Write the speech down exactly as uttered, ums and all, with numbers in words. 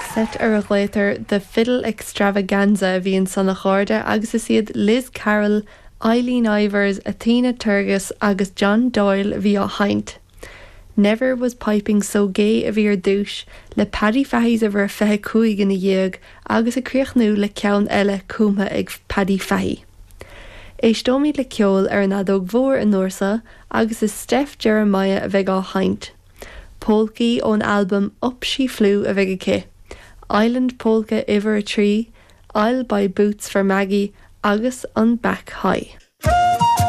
set ar a ghlaotar the Fiddle Extravaganza bhíonn sanna cháirde agus is iad Liz Carroll, Eileen Ivers, Athena Turgis agus John Doyle bhí á haint. Never was piping so gay a bhí ar dúis le Paddy Fahey's a bhar fethe cúig in a dhéag agus a críochnú le ceann eile cúma ag Paddy Fahey. Éistóimid le ceol ar an adóg mhór in Norsa agus is Steph Jeremiah a bheith á haint. Polky ón album Up She Flew a bheith ché. Island Polka Iver a Tree, I'll Buy Boots for Maggie agus an Back High.